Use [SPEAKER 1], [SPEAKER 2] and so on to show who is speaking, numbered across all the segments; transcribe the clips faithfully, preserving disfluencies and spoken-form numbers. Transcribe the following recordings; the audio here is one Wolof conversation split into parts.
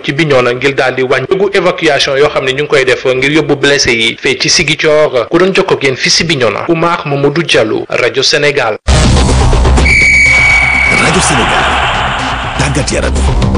[SPEAKER 1] ci Bignona ngir daal di wàññi dugg évacuation yoo xam ne ñu ngi koy def ngir yóbbu blessé yi fee ci Ziguinchor ku doon jokkoo ak yéen fii si Bignona Oumar Mamadou Diallo rajo Sénégal.
[SPEAKER 2] rajo Sénégal tàggat yaram.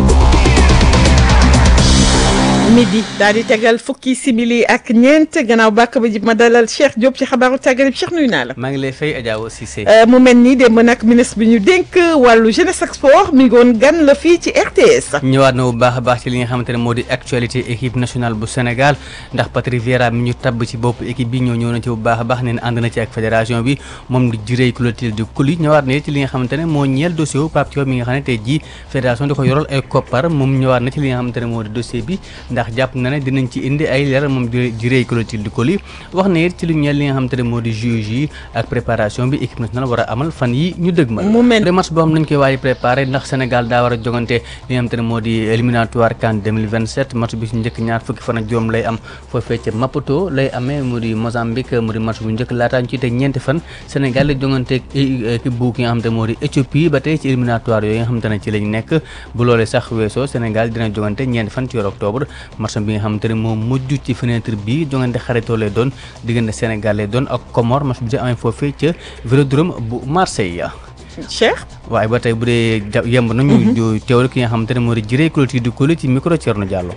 [SPEAKER 3] midi daal di tegal fukki simili ak ñeent gannaaw bàkk ba ji ma dalal Cheikh Diop ci xabaaru tàggat Cheikh nuyu naa la.
[SPEAKER 4] maa ngi lay fay Adja Cissé.
[SPEAKER 3] mu mel ni démb nag ministre bi ñu dénk wàllu jeunesse ak sport mi ngi woon gan la fii ci R T S.
[SPEAKER 4] ñëwaat na bu baax a baax ci li nga xamante ne moo di actualité équipe nationale bu Sénégal ndax Patrick Vieira mi ñu tabb ci bopp équipe bi ñoo ñëw na ci bu baax a baax nee na ànd na ci ak fédération bi moom di Ciré Clotilde di Coly ñëwaat na ci li nga xamante ne moo ñeel dossier wu Pape Thiaw mi nga xam ne tey jii fédération di ko yoral ay koppar moom ñëwaat na ci li nga xamante ne moo di dossier bi ndax jàpp na ne nañ ci indi ay leer moom di Ciré Clotilde Coly wax na it ci lu ñeel li nga xamante ne moo di juge yi ak préparation bi équipe nationale war a amal fan yi ñu dëgmal mu mel match boo xam nañ koy waaji préparé ndax Sénégal daa war a jogante li nga xamante ne moo di éliminatoire CAN deux mille vingt-sept match bi ci njëkk ñaar fukki fan ak juróom lay am foofee ca Maputo lay amee mu di Mozambique mu di match bu njëkk laataa ñu ci teg ñeenti fan Sénégal la jogante équipe bu ki nga xamante ne moo di Éthiopie ba tey ci éliminatoire yooyu nga xamante ne ci lañ nekk bu loolee sax weesoo Sénégal dina jogante ñeenti fan ci weeru octobre match bi nga xamante moom mujj ci fenêtre bi jongante xaritoo lay doon diggante Sénégal lay doon ak Comore match bi amee foofee ca Vélodrome bu Marseille.
[SPEAKER 3] Cheikh.
[SPEAKER 4] waaye ba tey bu dee yemb nañu teewlu ki nga xamante ne moo di Ciré Clotilde Coly ci micro Thierno Diallo.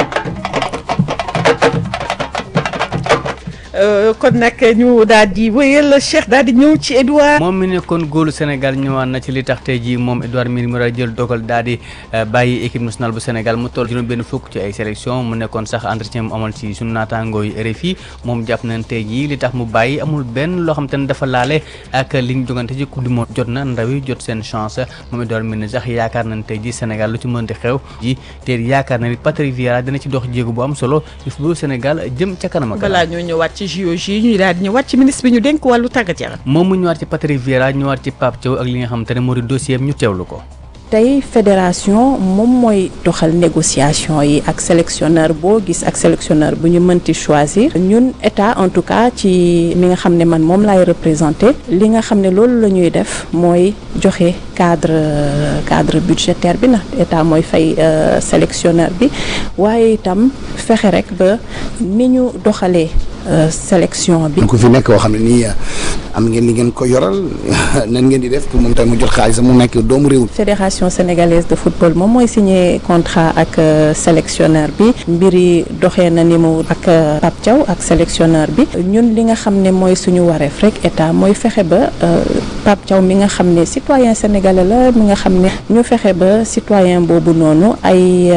[SPEAKER 3] kon nag ñu daal di wéyal Cheikh daal di ñëw ci Edouard.
[SPEAKER 4] moom mi nekkoon góolu Sénégal ñëwaat na ci li tax tey jii moom Edouard Mendy mu daal jël dogal daal di bàyyi équipe nationale bu Sénégal mu toll juróom benn fukk ci ay sélection mu nekkoon sax entretien mu amal ci sunu naataangoo yu R F I moom jàpp nañ tey jii li tax mu bàyyi amul benn loo xam te ne dafa laale ak li ñu jogante ci coupe du monde jot na ndaw yi jot seen chance moom Edouard Mendy sax yaakaar nañ tey jii Sénégal lu ci mënti xew ji te yaakaar na ni Patrick Vieira dina ci dox jéego bu am solo il faut Sénégal jëm ca kanam ak
[SPEAKER 3] balaa ñoo ñëwaat ci J O J ñu daal di ñëwaat ci ministre bi ñu dénk wàllu tàggat yaram.
[SPEAKER 4] moom mu ñëwaat ci Patrick Vieira ñëwaat ci Pape Thiaw ak li nga xamante ne moo di dossier am ñu teewlu ko.
[SPEAKER 5] tey fédération moom mooy doxal négociation yi ak sélectionneur boo gis ak sélectionneur bu ñu mënti choisir ñun état en tout cas ci mi nga xam ne man moom laay représenté li nga xam ne loolu la ñuy def mooy joxe cadre cadre budgétaire bi na état mooy fay sélectionneur bi waaye itam fexe rek ba ni ñu doxalee sélection bi.
[SPEAKER 2] ku fi nekk koo xam ne nii am ngeen li ngeen ko yoral nan ngeen di def pour moom tamit mu jot xaalis mu nekk doomu réew.
[SPEAKER 5] fédération sénégalaise de football moom mooy signé contrat ak sélectionneur bi mbir yi doxee na ni mu ak Pape Thiaw ak sélectionneur bi ñun li nga xam ne mooy suñu wareef rek état mooy fexe ba Pape Thiaw mi nga xam ne citoyen sénégalais la mi nga xam ne ñu fexe ba citoyen boobu noonu ay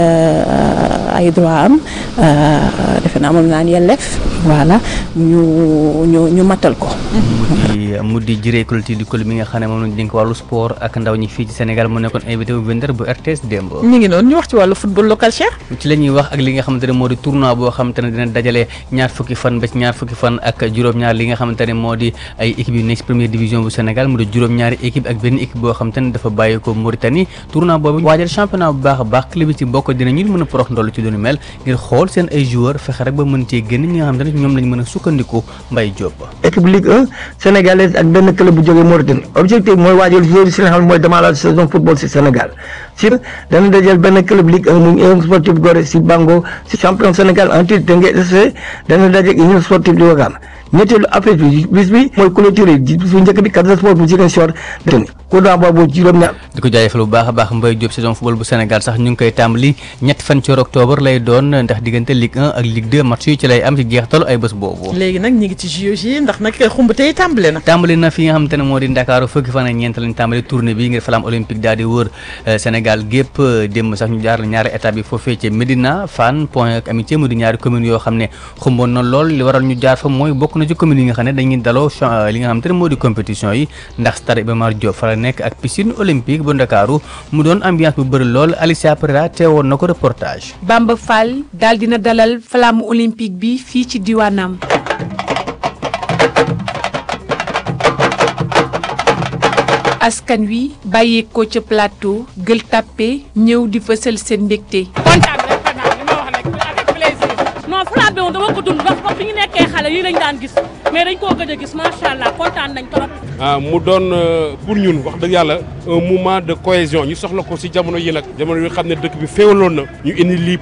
[SPEAKER 5] ay droit am defe naa moom naan yelleef voilà ñu ñu ñu matal ko.
[SPEAKER 4] mu di Ciré Clotilde Coly mi nga xam ne moom lañu dénk wàllu sport ak ndaw ñi fii ci Sénégal mu nekkoon invité bu vendeur bu R T S démb.
[SPEAKER 3] ñu ngi noonu ñu wax ci wàllu football local Cheikh.
[SPEAKER 4] ci la ñuy wax ak li nga xamante ne moo di tournoi boo xamante ne dina dajale ñaar fukki fan ba ci ñaar fukki fan ak juróom-ñaar li nga xamante ne moo di ay équipe yu nekk ci première division bu Sénégal mu di juróom-ñaari équipe ak benn équipe boo xamante ne dafa bàyyi ko Mauritanie tournoi boobu waajal championnat bu baax a baax club yi ci bokk dinañu mën a porox ndoll ci doonu mel ngir xool seen ay joueurs fexe rek ba mën cee génn ñi nga xamante ne ñoom lañ mën a sukkandiku Mbaye Diop.
[SPEAKER 6] équipe Ligue un sénégalaise ak benn club bu jógee Mauritanie objectif mooy waajal joueurs yi si nga xam ne mooy démarrage saison football si Sénégal si dana dajal benn club Ligue un muy Union Sportive Gorée si Bango si champion Sénégal en titre Teungueth S C dana dajal Union Sportive di Ouakam ñetteelu affaire bi bis bi mooy clôture bis bu njëkk bi Casa Sport bu Ziguinchor deni ko daa boobu juróom-ñaar
[SPEAKER 4] di ko jaajëfal bu baax a baax Mbaye Diop saison football bu Sénégal sax ñu ngi koy tàmbali ñetti fan ci octobre lay doon ndax diggante Ligue un ak Ligue deux match yi ci lay am ci jeextalu ay bés boobu.
[SPEAKER 3] léegi nag ñu ngi ci J O J ndax nag xumb tey tàmbali na.
[SPEAKER 4] tàmbali na fi nga xamante ne moo di Ndakaaru fukki fan ak ñeent lañ tàmbali tournée bi ngir flamme olympique daal di wër Sénégal gépp démb sax ñu jaar la ñaari étape bi foofee ci Médina Fann Point ak Amitié mu di ñaari communes yoo xam ne xumboon na lool li waral ñu jaar fa mooy bokk na ci communes yi nga xam ne dañuy daloo li nga xamante ne moo di compétition yi ndax stade Iba Mar Diop fa la nekk ak piscine olympique bu Ndakaaru mu doon ambiance bu bëri lool Alicia Pereira teewoon na ko reportage.
[SPEAKER 7] Bamba Fall daal dina dalal flamme olympique bi fii ci diwaanam. askan wi bàyyeekoo ca plateau Gueule Tapée ñëw di fësal seen mbégte.
[SPEAKER 8] kontaan rek xanaa li ma wax rek avec plaisir. non flamme bi moom dama ko dund ndax bi ñu nekkee xale yi lañ daan gis mais dañ koo gëj a gis macha allah kontaan nañ trop.
[SPEAKER 9] ah mu doon pour ñun wax dëgg yàlla un moment de cohésion ñu soxla ko si jamono yi nag jamono yi xam ne dëkk bi féewaloon na ñu indi lii